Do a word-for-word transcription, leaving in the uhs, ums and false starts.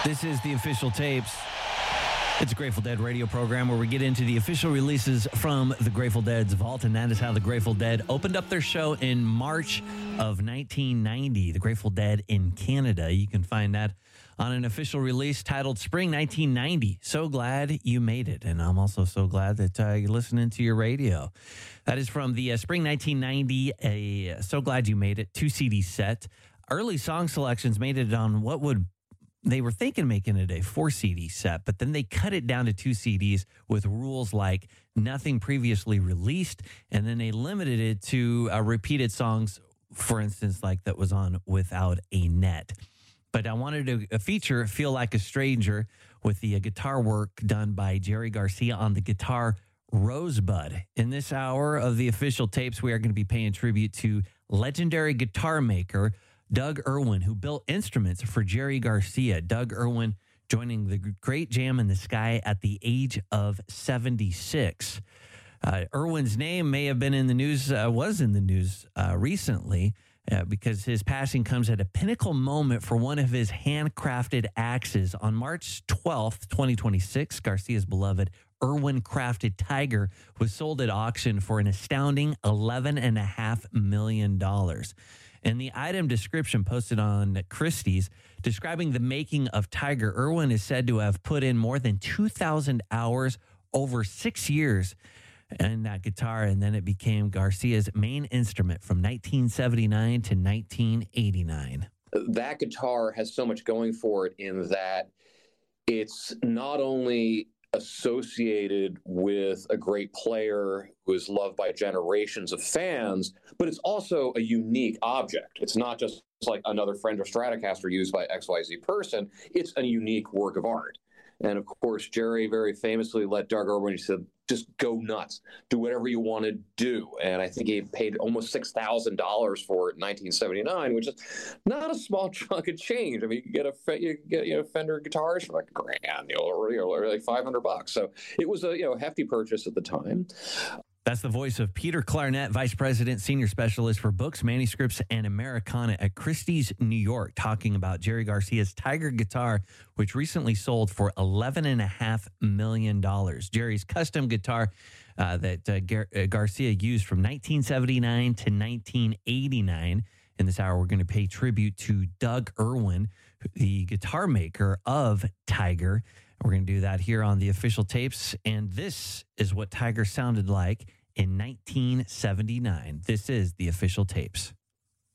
This is the Official Tapes. It's a Grateful Dead radio program where we get into the official releases from the Grateful Dead's vault, and that is how the Grateful Dead opened up their show in March of nineteen ninety. The Grateful Dead in Canada. You can find that on an official release titled Spring nineteen ninety. So glad you made it, and I'm also so glad that uh, you're listening to your radio. That is from the uh, Spring nineteen ninety, a So Glad You Made It, two C D set. Early song selections made it on what would They were thinking making it a four C D set, but then they cut it down to two C Ds with rules like nothing previously released, and then they limited it to uh, repeated songs, for instance, like that was on Without a Net. But I wanted to uh, feature Feel Like a Stranger with the uh, guitar work done by Jerry Garcia on the guitar Rosebud. In this hour of the Official Tapes, we are going to be paying tribute to legendary guitar maker Doug Irwin, who built instruments for Jerry Garcia. Doug Irwin joining the Great Jam in the Sky at the age of seventy-six. Uh, Irwin's name may have been in the news, uh, was in the news uh, recently, uh, because his passing comes at a pinnacle moment for one of his handcrafted axes. On March twelfth, twenty twenty-six, Garcia's beloved Irwin-crafted Tiger was sold at auction for an astounding eleven point five million dollars. In the item description posted on Christie's describing the making of Tiger, Irwin is said to have put in more than two thousand hours over six years in that guitar, and then it became Garcia's main instrument from nineteen seventy-nine to nineteen eighty-nine. That guitar has so much going for it in that it's not only associated with a great player who is loved by generations of fans, but it's also a unique object. It's not just like another Fender Stratocaster used by X Y Z person. It's a unique work of art. And of course, Jerry very famously let Doug Irwin, he said, just go nuts, do whatever you want to do. And I think he paid almost six thousand dollars for it in nineteen seventy-nine, which is not a small chunk of change. I mean, you get a you get you know Fender guitars for like a grand, you know, or, you know, or like five hundred bucks. So it was a you know hefty purchase at the time. That's the voice of Peter Clarnett, Vice President, Senior Specialist for Books, Manuscripts, and Americana at Christie's, New York, talking about Jerry Garcia's Tiger guitar, which recently sold for eleven point five million dollars. Jerry's custom guitar uh, that uh, Gar- uh, Garcia used from nineteen seventy-nine to nineteen eighty-nine. In this hour, we're going to pay tribute to Doug Irwin, the guitar maker of Tiger. We're going to do that here on the Official Tapes, and this is what Tiger sounded like in nineteen seventy-nine. This is the Official Tapes.